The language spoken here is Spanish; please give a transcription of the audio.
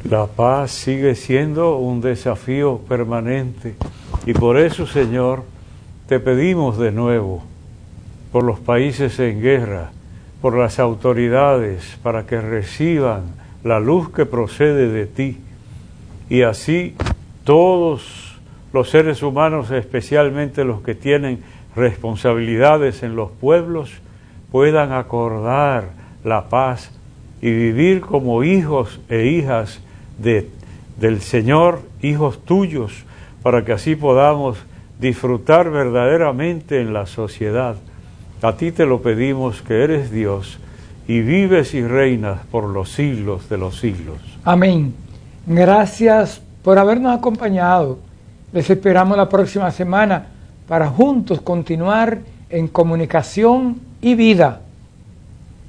La paz sigue siendo un desafío permanente y por eso, Señor, te pedimos de nuevo por los países en guerra, por las autoridades, para que reciban la luz que procede de ti y así todos los seres humanos, especialmente los que tienen responsabilidades en los pueblos, puedan acordar la paz y vivir como hijos e hijas del Señor, hijos tuyos, para que así podamos disfrutar verdaderamente en la sociedad. A ti te lo pedimos, que eres Dios y vives y reinas por los siglos de los siglos. Amén. Gracias por habernos acompañado. Les esperamos la próxima semana para juntos continuar en comunicación y vida.